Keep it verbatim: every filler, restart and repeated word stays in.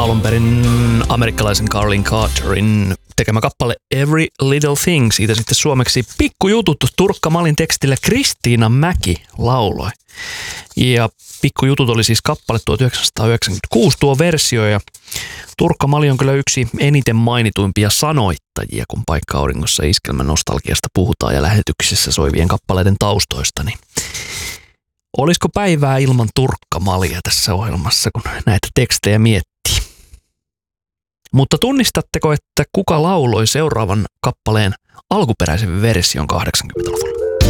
alun perin amerikkalaisen Carlin Carterin tekemä kappale Every Little Thing. Siitä sitten suomeksi Pikkujutut Turkka Malin tekstillä Kristiina Mäki lauloi. Ja Pikkujutut oli siis kappale tuhatyhdeksänsataayhdeksänkymmentäkuusi tuo versio, ja Turkka Mali on kyllä yksi eniten mainituimpia sanoittajia, kun Paikka auringossa iskelmän nostalgiasta puhutaan ja lähetyksessä soivien kappaleiden taustoista. Niin olisiko päivää ilman Turkka Malia tässä ohjelmassa, kun näitä tekstejä miettii? Mutta tunnistatteko, että kuka lauloi seuraavan kappaleen alkuperäisen version kahdeksankymmentäluvulla?